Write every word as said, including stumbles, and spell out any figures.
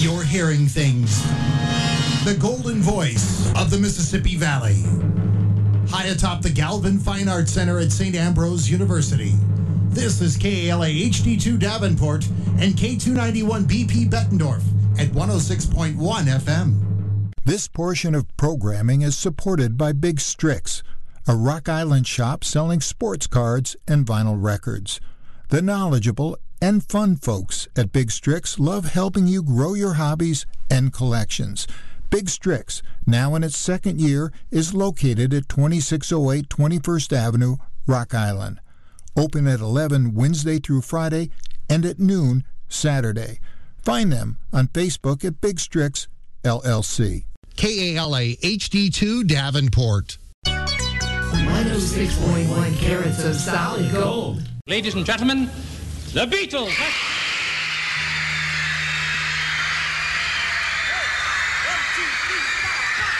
You're hearing things. The golden voice of the Mississippi Valley. High atop the Galvin Fine Arts Center at Saint Ambrose University. This is K A L A H D two Davenport and K two ninety-one B P Bettendorf at one oh six point one F M. This portion of programming is supported by Big Strix, a Rock Island shop selling sports cards and vinyl records. The knowledgeable and fun folks at Big Strix love helping you grow your hobbies and collections. Big Strix, now in its second year, is located at twenty-six oh eight twenty-first Avenue, Rock Island. Open at eleven Wednesday through Friday and at noon Saturday. Find them on Facebook at Big Strix L L C. K A L A H D two Davenport. one oh six point one carats of solid gold. Ladies and gentlemen, the Beatles.